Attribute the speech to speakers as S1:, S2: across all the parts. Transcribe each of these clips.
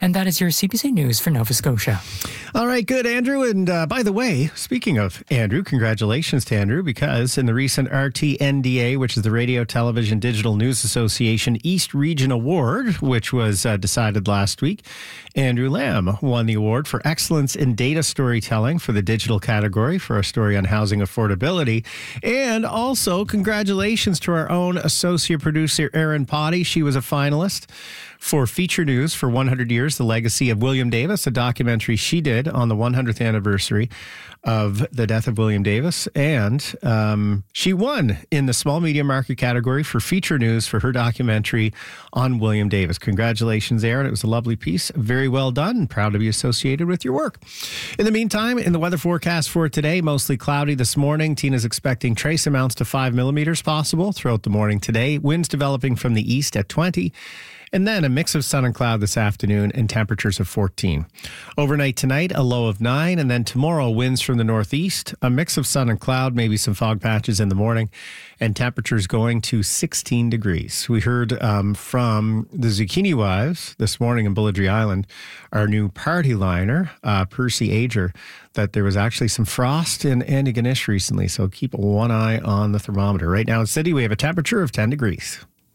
S1: And that is your CBC News for Nova Scotia.
S2: All right, good, Andrew. And by the way, speaking of Andrew, congratulations to Andrew, because in the recent RTNDA, which is the Radio Television Digital News Association East Region Award, which was decided last week, Andrew Lamb won the award for excellence in data storytelling for the digital category for a story on housing affordability. And also, congratulations to our own associate producer, Erin Potty. She was a finalist for Feature News for 100 Years, The Legacy of William Davis, a documentary she did on the 100th anniversary of the death of William Davis. And she won in the small media market category for Feature News for her documentary on William Davis. Congratulations, Erin. It was a lovely piece. Very well done, and proud to be associated with your work. In the meantime, in the weather forecast for today, mostly cloudy this morning. Tina's expecting trace amounts to 5 millimeters possible throughout the morning today. Winds developing from the east at 20. And then a mix of sun and cloud this afternoon and temperatures of 14. Overnight tonight, a low of 9. And then tomorrow, winds from the northeast, a mix of sun and cloud, maybe some fog patches in the morning, and temperatures going to 16 degrees. We heard from the Zucchini Wives this morning in Bulladry Island, our new party liner, Percy Ager, that there was actually some frost in Antigonish recently. So keep one eye on the thermometer. Right now in the city, we have a temperature of 10 degrees.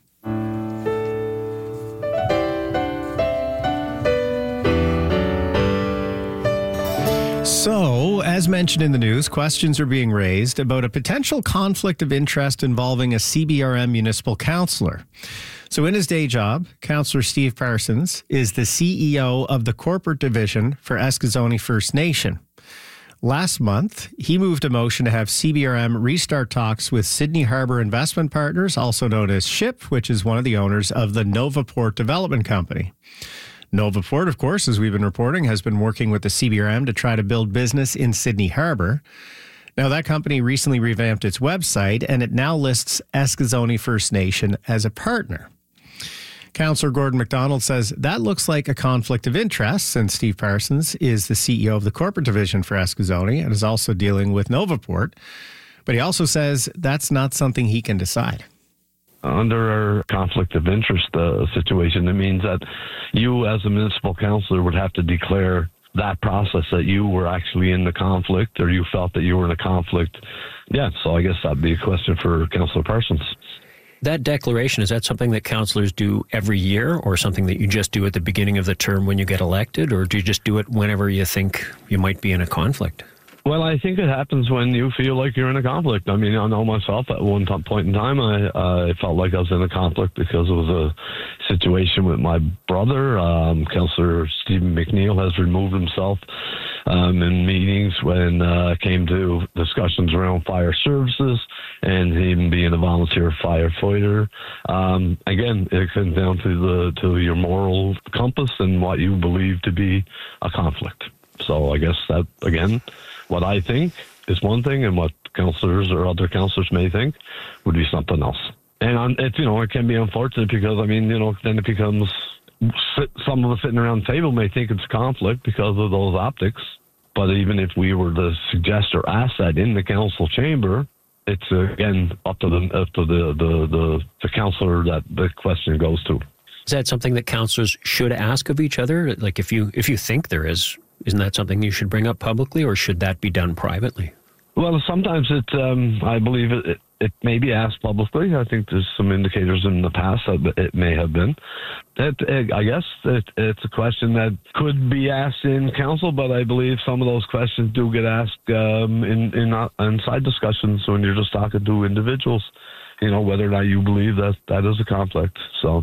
S2: So, as mentioned in the news, questions are being raised about a potential conflict of interest involving a CBRM municipal councillor. So, in his day job, Councillor Steve Parsons is the CEO of the corporate division for Eskasoni First Nation. Last month, he moved a motion to have CBRM restart talks with Sydney Harbour Investment Partners, also known as SHIP, which is one of the owners of the Novaport Development Company. Novaport, of course, as we've been reporting, has been working with the CBRM to try to build business in Sydney Harbour. Now, that company recently revamped its website, and it now lists Eskasoni First Nation as a partner. Councillor Gordon MacDonald says that looks like a conflict of interest, since Steve Parsons is the CEO of the corporate division for Eskasoni and is also dealing with Novaport. But he also says that's not something he can decide.
S3: Under our conflict of interest situation, it means that you as a municipal councillor would have to declare that process that you were actually in the conflict, or you felt that you were in a conflict. Yeah, so I guess that'd be a question for Councillor Parsons.
S4: That declaration, is that something that councillors do every year, or something that you just do at the beginning of the term when you get elected, or do you just do it whenever you think you might be in a conflict?
S3: Well, I think it happens when you feel like you're in a conflict. I mean, I know myself at one point in time, I felt like I was in a conflict because it was a situation with my brother. Councillor Stephen McNeil has removed himself in meetings when it came to discussions around fire services and him being a volunteer firefighter. Again, it comes down to your moral compass and what you believe to be a conflict. So I guess that, again, what I think is one thing, and what councillors or other councillors may think would be something else. And it can be unfortunate because, then it becomes, some of us sitting around the table may think it's conflict because of those optics. But even if we were to suggest or ask that in the council chamber, it's again up to the councillor that the question goes to.
S4: Is that something that councillors should ask of each other? Like if you think there is, isn't that something you should bring up publicly, or should that be done privately?
S3: Well, sometimes I believe it may be asked publicly. I think there's some indicators in the past that it may have been. I guess it's a question that could be asked in council, but I believe some of those questions do get asked in side discussions when you're just talking to individuals, whether or not you believe that is a conflict. So,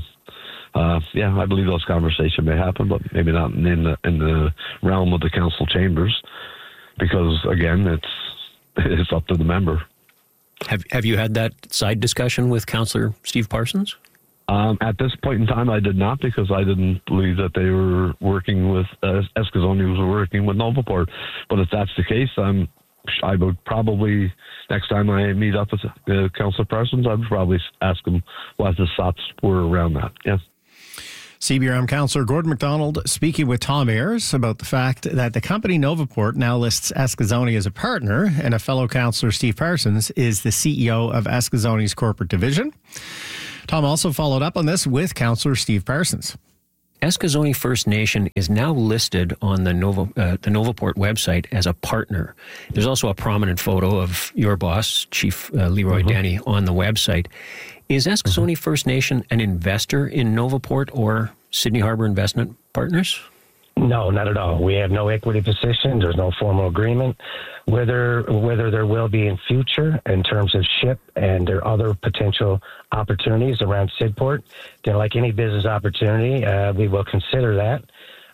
S3: I believe those conversations may happen, but maybe not in the realm of the council chambers, because, again, it's up to the member.
S4: Have you had that side discussion with Councillor Steve Parsons?
S3: At this point in time, I did not, because I didn't believe that they were working with Eskasoni was working with Novaport. But if that's the case, I would probably, next time I meet up with Councillor Parsons, I would probably ask him what his thoughts were around that. Yes.
S2: CBRM Councillor Gordon MacDonald speaking with Tom Ayers about the fact that the company Novaport now lists Eskasoni as a partner, and a fellow councillor, Steve Parsons, is the CEO of Eskasoni's corporate division. Tom also followed up on this with Councillor Steve Parsons.
S4: Eskasoni First Nation is now listed on the Novaport website as a partner. There's also a prominent photo of your boss, Chief Leroy Denny, on the website. Is Eskasoni First Nation an investor in Novaport or Sydney Harbour Investment Partners?
S5: No, not at all. We have no equity position. There's no formal agreement. Whether there will be in future in terms of SHIP and there are other potential opportunities around Sydport, then like any business opportunity, we will consider that.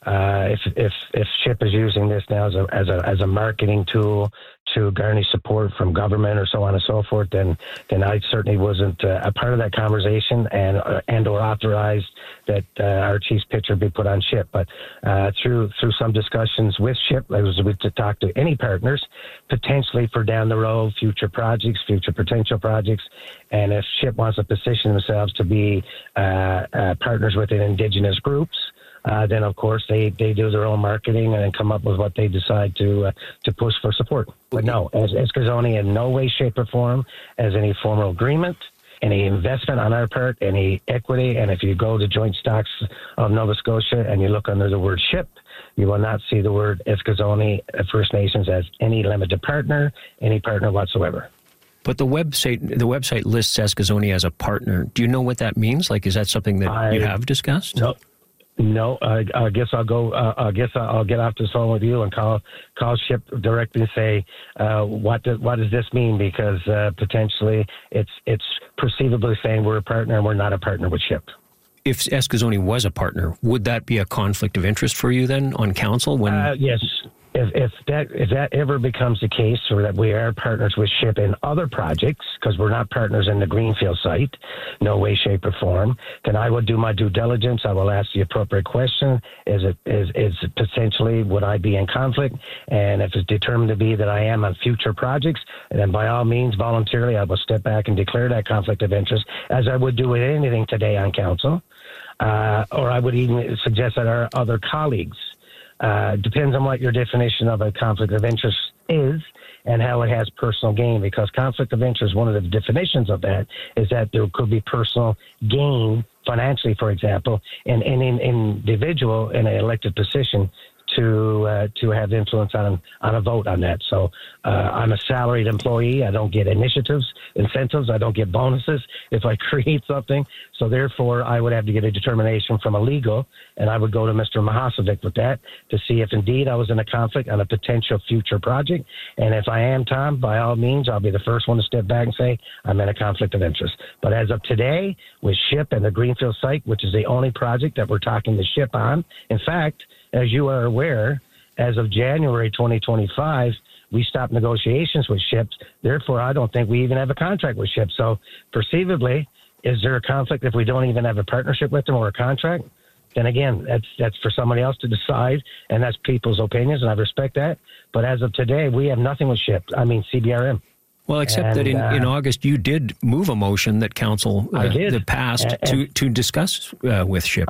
S5: If SHIP is using this now as a marketing tool to garner support from government or so on and so forth, then I certainly wasn't a part of that conversation and or authorized that our chief's picture be put on SHIP. But through some discussions with SHIP, I was able to talk to any partners potentially for down the road, future potential projects, and if SHIP wants to position themselves to be partners within Indigenous groups. Then, of course, they do their own marketing and come up with what they decide to push for support. But no, as Eskasoni in no way, shape, or form as any formal agreement, any investment on our part, any equity. And if you go to Joint Stocks of Nova Scotia and you look under the word SHIP, you will not see the word Eskasoni First Nations as any limited partner, any partner whatsoever.
S4: But the website lists Eskasoni as a partner. Do you know what that means? Like, is that something that you have discussed?
S5: No, I guess I'll go. I guess I'll get off the phone with you and call SHIP directly and say, what does this mean? Because potentially it's perceivably saying we're a partner and we're not a partner with SHIP.
S4: If Eskasoni was a partner, would that be a conflict of interest for you then on council?
S5: Yes. If that ever becomes the case, or that we are partners with SHIP in other projects, because we're not partners in the Greenfield site, no way, shape, or form, then I will do my due diligence. I will ask the appropriate question: Is potentially would I be in conflict? And if it's determined to be that I am on future projects, then by all means, voluntarily, I will step back and declare that conflict of interest, as I would do with anything today on council, or I would even suggest that our other colleagues. Depends on what your definition of a conflict of interest is and how it has personal gain, because conflict of interest, one of the definitions of that is that there could be personal gain financially, for example, in an individual in an elected position to have influence on a vote on that. So I'm a salaried employee. I don't get incentives. I don't get bonuses if I create something. So therefore, I would have to get a determination from a legal, and I would go to Mr. Mahasovic with that to see if indeed I was in a conflict on a potential future project. And if I am, Tom, by all means, I'll be the first one to step back and say I'm in a conflict of interest. But as of today, with SHIP and the Greenfield site, which is the only project that we're talking to SHIP on, in fact, as you are aware, as of January 2025, we stopped negotiations with SHIP. Therefore, I don't think we even have a contract with SHIP. So, perceivably, is there a conflict if we don't even have a partnership with them or a contract? Then again, that's for somebody else to decide, and that's people's opinions, and I respect that. But as of today, we have nothing with SHIP. I mean, CBRM.
S4: Well, except that in August, you did move a motion that council that passed to discuss with SHIP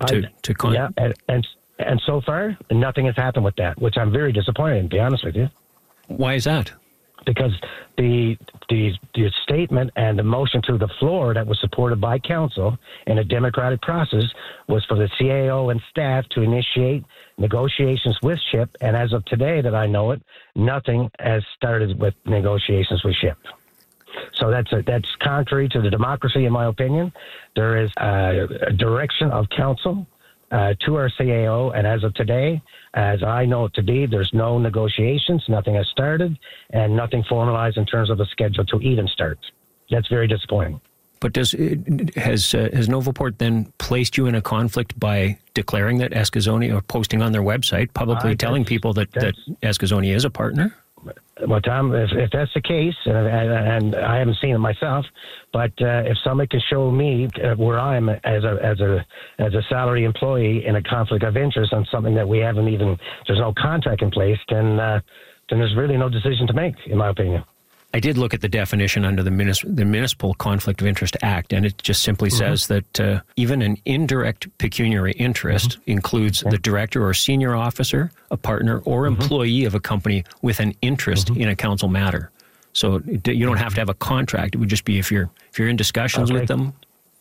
S5: And so far, nothing has happened with that, which I'm very disappointed in, to be honest with you.
S4: Why is that?
S5: Because the statement and the motion to the floor that was supported by council in a democratic process was for the CAO and staff to initiate negotiations with SHIP. And as of today that I know it, nothing has started with negotiations with SHIP. So that's contrary to the democracy, in my opinion. There is a direction of council to our CAO, and as of today, as I know it to be, there's no negotiations, nothing has started, and nothing formalized in terms of a schedule to even start. That's very disappointing.
S4: But has Novaport then placed you in a conflict by declaring that Eskasoni, or posting on their website, publicly telling people that Eskasoni is a partner?
S5: Well, Tom, if that's the case, and I haven't seen it myself, but if somebody can show me where I'm as a salary employee in a conflict of interest on something that we haven't even, there's no contract in place, then there's really no decision to make, in my opinion.
S4: I did look at the definition under the Municipal Conflict of Interest Act, and it just simply says that even an indirect pecuniary interest includes the director or senior officer, a partner, or employee of a company with an interest in a council matter. So you don't have to have a contract. It would just be if you're in discussions with them.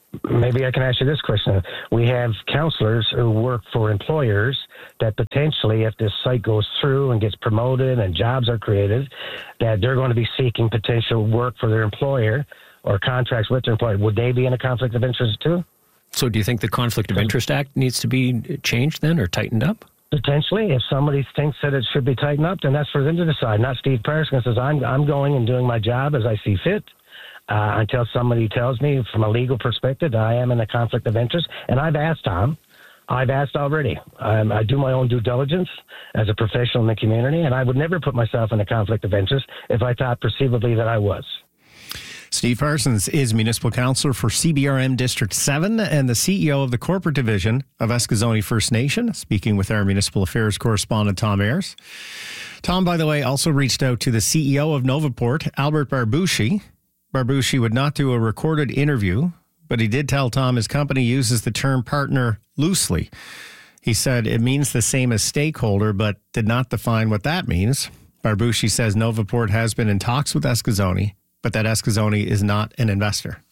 S5: maybe I can ask you this question. We have counselors who work for employers that potentially, if this site goes through and gets promoted and jobs are created, that they're going to be seeking potential work for their employer or contracts with their employer. Would they be in a conflict of interest too?
S4: So do you think the Conflict of Interest Act needs to be changed then or tightened up?
S5: Potentially. If somebody thinks that it should be tightened up, then that's for them to decide, not Steve Parsons says, I'm going and doing my job as I see fit. Until somebody tells me from a legal perspective I am in a conflict of interest. And I've asked Tom. I've asked already. I do my own due diligence as a professional in the community, and I would never put myself in a conflict of interest if I thought perceivably that I was.
S2: Steve Parsons is municipal councillor for CBRM District 7 and the CEO of the corporate division of Eskasoni First Nation, speaking with our municipal affairs correspondent, Tom Ayers. Tom, by the way, also reached out to the CEO of Novaport, Albert Barbucci. Barbucci would not do a recorded interview, but he did tell Tom his company uses the term partner loosely. He said it means the same as stakeholder, but did not define what that means. Barbucci says Novaport has been in talks with Eskasoni, but that Eskasoni is not an investor.